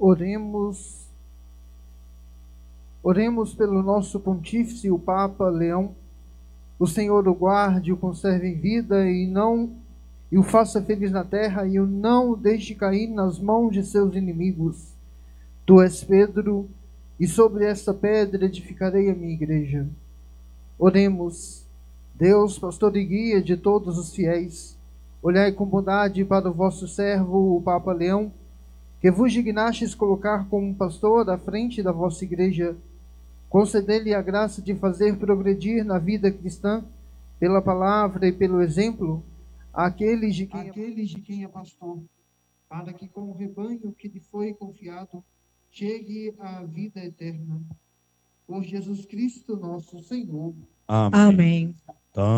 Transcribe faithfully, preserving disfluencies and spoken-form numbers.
Oremos, oremos pelo nosso pontífice, o Papa Leão. O Senhor o guarde, o conserve em vida e não e o faça feliz na terra e o não deixe cair nas mãos de seus inimigos. Tu és Pedro, e sobre esta pedra edificarei a minha igreja. Oremos. Deus, pastor e guia de todos os fiéis, olhai com bondade para o vosso servo, o Papa Leão, que vos dignastes colocar como pastor à frente da vossa igreja. Concedei-lhe a graça de fazer progredir na vida cristã, pela palavra e pelo exemplo, aqueles de quem, aqueles de quem é pastor, para que com o rebanho que lhe foi confiado, chegue à vida eterna. Por Jesus Cristo, nosso Senhor. Amém. Amém.